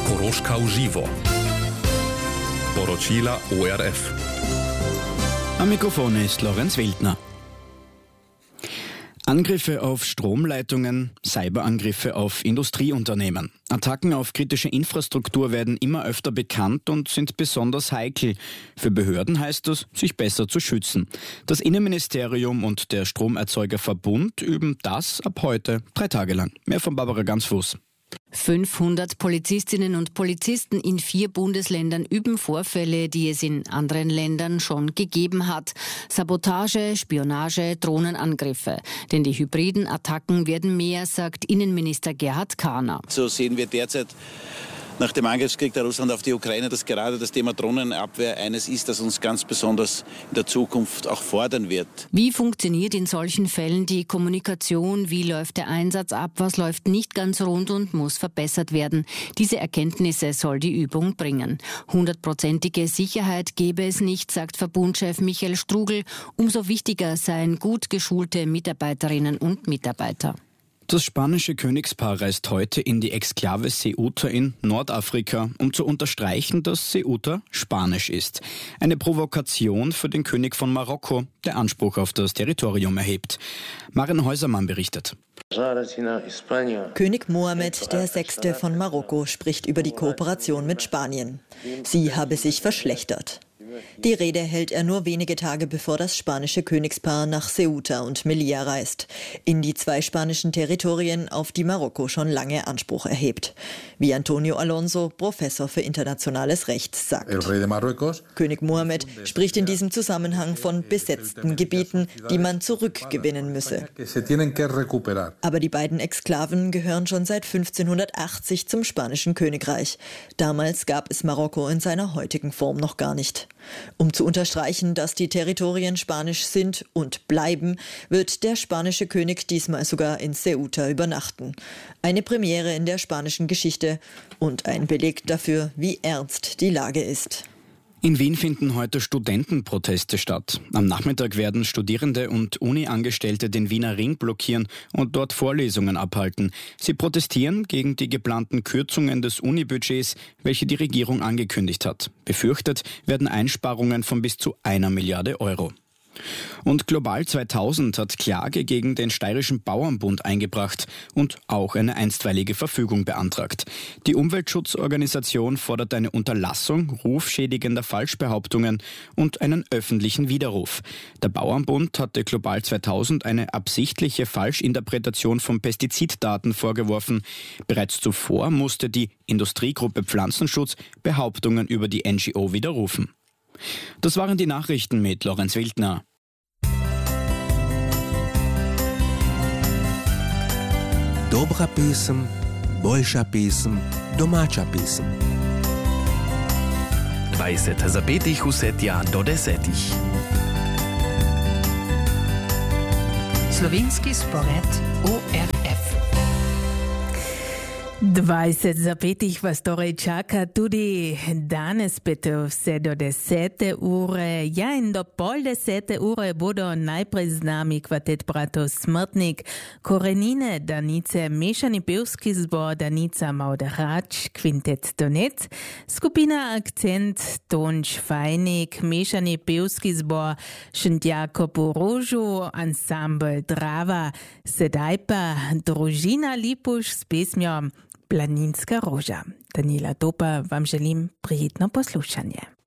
Koroška v živo. Poročila ORF. Am Mikrofon ist Lorenz Wildner. Angriffe auf Stromleitungen, Cyberangriffe auf Industrieunternehmen. Attacken auf kritische Infrastruktur werden immer öfter bekannt und sind besonders heikel. Für Behörden heißt das, sich besser zu schützen. Das Innenministerium und der Stromerzeugerverbund üben das ab heute 3 Tage lang. Mehr von Barbara Gansfuß. 500 Polizistinnen und Polizisten in 4 Bundesländern üben Vorfälle, die es in anderen Ländern schon gegeben hat. Sabotage, Spionage, Drohnenangriffe. Denn die hybriden Attacken werden mehr, sagt Innenminister Gerhard Kahner. So sehen wir derzeit nach dem Angriffskrieg der Russland auf die Ukraine, dass gerade das Thema Drohnenabwehr eines ist, das uns ganz besonders in der Zukunft auch fordern wird. Wie funktioniert in solchen Fällen die Kommunikation? Wie läuft der Einsatz ab? Was läuft nicht ganz rund und muss verbessert werden? Diese Erkenntnisse soll die Übung bringen. 100%ige Sicherheit gebe es nicht, sagt Verbundchef Michael Strugl. Umso wichtiger seien gut geschulte Mitarbeiterinnen und Mitarbeiter. Das spanische Königspaar reist heute in die Exklave Ceuta in Nordafrika, um zu unterstreichen, dass Ceuta spanisch ist. Eine Provokation für den König von Marokko, der Anspruch auf das Territorium erhebt. Maren Häusermann berichtet. König Mohammed VI. Von Marokko spricht über die Kooperation mit Spanien. Sie habe sich verschlechtert. Die Rede hält er nur wenige Tage bevor das spanische Königspaar nach Ceuta und Melilla reist, in die 2 spanischen Territorien, auf die Marokko schon lange Anspruch erhebt. Wie Antonio Alonso, Professor für internationales Recht, sagt. König Mohammed spricht in diesem Zusammenhang von besetzten Gebieten, die man zurückgewinnen müsse. Aber die beiden Exklaven gehören schon seit 1580 zum spanischen Königreich. Damals gab es Marokko in seiner heutigen Form noch gar nicht. Um zu unterstreichen, dass die Territorien spanisch sind und bleiben, wird der spanische König diesmal sogar in Ceuta übernachten. Eine Premiere in der spanischen Geschichte und ein Beleg dafür, wie ernst die Lage ist. In Wien finden heute Studentenproteste statt. Am Nachmittag werden Studierende und Uni-Angestellte den Wiener Ring blockieren und dort Vorlesungen abhalten. Sie protestieren gegen die geplanten Kürzungen des Uni-Budgets, welche die Regierung angekündigt hat. Befürchtet werden Einsparungen von bis zu 1 Milliarde Euro. Und Global 2000 hat Klage gegen den Steirischen Bauernbund eingebracht und auch eine einstweilige Verfügung beantragt. Die Umweltschutzorganisation fordert eine Unterlassung rufschädigender Falschbehauptungen und einen öffentlichen Widerruf. Der Bauernbund hatte Global 2000 eine absichtliche Falschinterpretation von Pestiziddaten vorgeworfen. Bereits zuvor musste die Industriegruppe Pflanzenschutz Behauptungen über die NGO widerrufen. Das waren die Nachrichten mit Lorenz Wildner. Dobra pesem, boljša pesem, domača pesem. 20 zapetih vsetja do 10. Slovenski spored ORF. 20 zapetih vas torej čaka tudi danes spet vse do 10. ure. Ja, in do pol 10. ure bodo najprej z nami kvartet bratov Smrtnik, Korenine, Danice, mešani pevski zbor Danica Mauderač, kvintet Donec, skupina Akcent, Tonč Fajnik, mešani pevski zbor Šentjako po Rožu, ansambl Drava, sedaj pa družina Lipuš s pesmjo Planinska roža. Daniela Topa vam želim prijetno poslušanje.